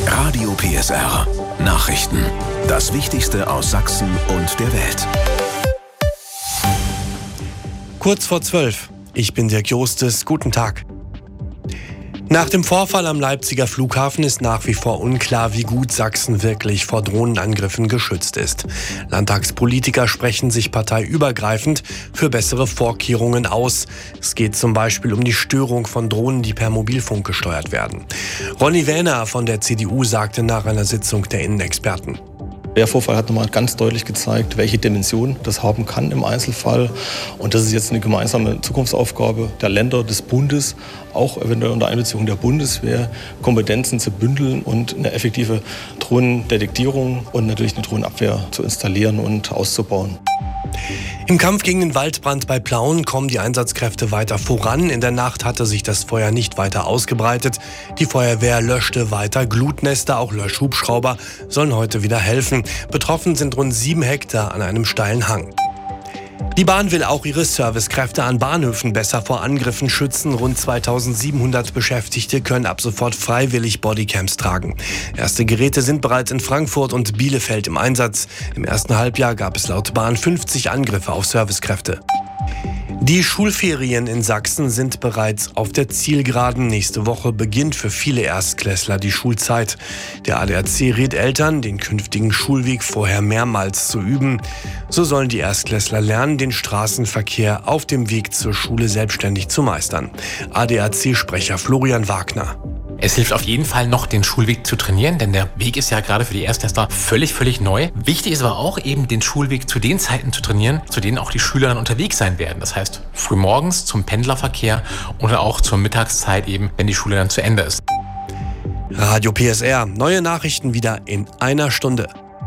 Radio PSR. Nachrichten. Das Wichtigste aus Sachsen und der Welt. Kurz vor 12. Ich bin Dirk Jostes. Guten Tag. Nach dem Vorfall am Leipziger Flughafen ist nach wie vor unklar, wie gut Sachsen wirklich vor Drohnenangriffen geschützt ist. Landtagspolitiker sprechen sich parteiübergreifend für bessere Vorkehrungen aus. Es geht zum Beispiel um die Störung von Drohnen, die per Mobilfunk gesteuert werden. Ronny Wähner von der CDU sagte nach einer Sitzung der Innenexperten: Der Vorfall hat nochmal ganz deutlich gezeigt, welche Dimension das haben kann im Einzelfall. Und das ist jetzt eine gemeinsame Zukunftsaufgabe der Länder, des Bundes, auch eventuell unter Einbeziehung der Bundeswehr, Kompetenzen zu bündeln und eine effektive Drohnendetektierung und natürlich eine Drohnenabwehr zu installieren und auszubauen. Im Kampf gegen den Waldbrand bei Plauen kommen die Einsatzkräfte weiter voran. In der Nacht hatte sich das Feuer nicht weiter ausgebreitet. Die Feuerwehr löschte weiter Glutnester, auch Löschhubschrauber sollen heute wieder helfen. Betroffen sind rund 7 Hektar an einem steilen Hang. Die Bahn will auch ihre Servicekräfte an Bahnhöfen besser vor Angriffen schützen. Rund 2700 Beschäftigte können ab sofort freiwillig Bodycams tragen. Erste Geräte sind bereits in Frankfurt und Bielefeld im Einsatz. Im ersten Halbjahr gab es laut Bahn 50 Angriffe auf Servicekräfte. Die Schulferien in Sachsen sind bereits auf der Zielgeraden. Nächste Woche beginnt für viele Erstklässler die Schulzeit. Der ADAC rät Eltern, den künftigen Schulweg vorher mehrmals zu üben. So sollen die Erstklässler lernen, den Straßenverkehr auf dem Weg zur Schule selbstständig zu meistern. ADAC-Sprecher Florian Wagner: Es hilft auf jeden Fall noch, den Schulweg zu trainieren, denn der Weg ist ja gerade für die Erstklässler völlig neu. Wichtig ist aber auch eben, den Schulweg zu den Zeiten zu trainieren, zu denen auch die Schüler dann unterwegs sein werden. Das heißt, frühmorgens zum Pendlerverkehr oder auch zur Mittagszeit eben, wenn die Schule dann zu Ende ist. Radio PSR. Neue Nachrichten wieder in einer Stunde.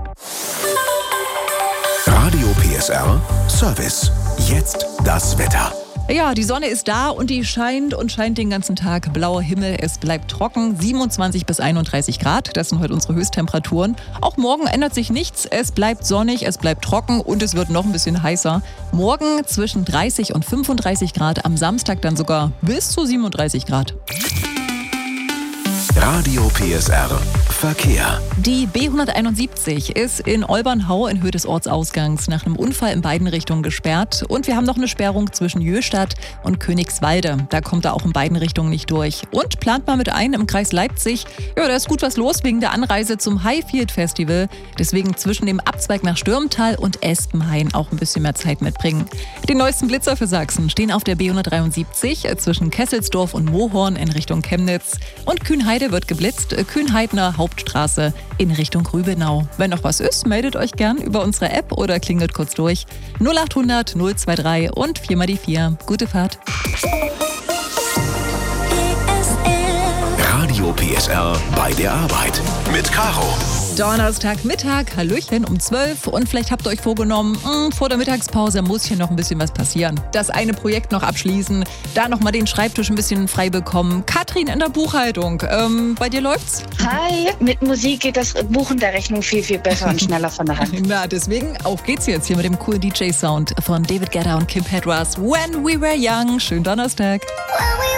Radio PSR Service. Jetzt das Wetter. Ja, die Sonne ist da und die scheint den ganzen Tag. Blauer Himmel, es bleibt trocken, 27 bis 31 Grad. Das sind heute unsere Höchsttemperaturen. Auch morgen ändert sich nichts. Es bleibt sonnig, es bleibt trocken und es wird noch ein bisschen heißer. Morgen zwischen 30 und 35 Grad, am Samstag dann sogar bis zu 37 Grad. Radio PSR Verkehr. Die B171 ist in Olbernhau in Höhe des Ortsausgangs nach einem Unfall in beiden Richtungen gesperrt. Und wir haben noch eine Sperrung zwischen Jöhstadt und Königswalde. Da kommt er auch in beiden Richtungen nicht durch. Und plant mal mit ein im Kreis Leipzig. Ja, da ist gut was los wegen der Anreise zum Highfield Festival. Deswegen zwischen dem Abzweig nach Stürmtal und Espenhain auch ein bisschen mehr Zeit mitbringen. Die neuesten Blitzer für Sachsen stehen auf der B173 zwischen Kesselsdorf und Mohorn in Richtung Chemnitz. Und Kühnheide wird geblitzt, Kühnheidner Hauptstraße in Richtung Rübenau. Wenn noch was ist, meldet euch gern über unsere App oder klingelt kurz durch. 0800 023 und 4 mal die 4. Gute Fahrt. Radio PSR bei der Arbeit mit Caro. Donnerstagmittag, Hallöchen um 12 und vielleicht habt ihr euch vorgenommen, vor der Mittagspause muss hier noch ein bisschen was passieren. Das eine Projekt noch abschließen, da noch mal den Schreibtisch ein bisschen frei bekommen. Katrin in der Buchhaltung, bei dir läuft's? Hi, mit Musik geht das Buchen der Rechnung viel besser und schneller von der Hand. Na, deswegen auf geht's jetzt hier mit dem coolen DJ-Sound von David Guetta und Kim Petras. When We Were Young. Schönen Donnerstag.